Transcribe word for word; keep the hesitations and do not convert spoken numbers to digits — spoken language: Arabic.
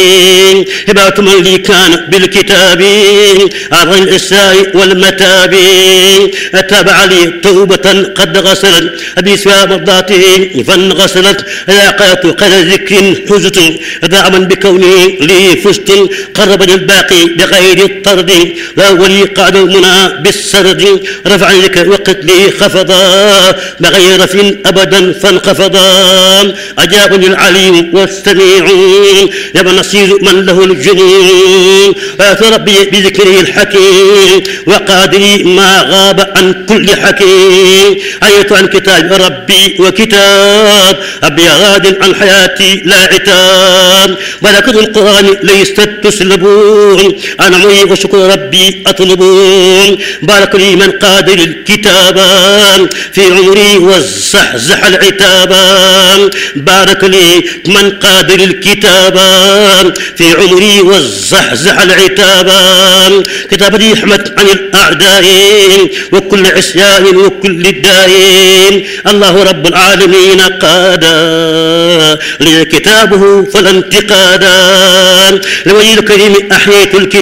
هبات من لي كان بالكتاب عبر الإساء والمتاب أتابع لي توبة قد غسلت بسوى مرضاته فانغسلت لاقات قد ذكر حزت دعما بكوني لي فزت قربني الباقي بغير الطرد وولي قعد المنى بالسرد رفع لك وقت لي خفضا بغير رف أبدا فانخفضا أجابني العليم والسميع يا نصير من له الجنين وآت ربي بذكره الحكيم وقادري ما غاب عن كل حكيم آية عن كتاب ربي وكتاب أبي غاد عن حياتي لا عتاب ملكة القرآن ليست تسلبون عن عمري وشكر ربي أطلبون بارك لي من قادر الكتاب في عمري والزحزح العتاب بارك لي من قادر الكتاب في عمري والزحزح العتاب كتاب لي حمت عن الأعداء وكل عصيان وكل الداء الله رب العالمين قادا لي كتابه فلا انتقادا لولي الكريم أحييت الكتاب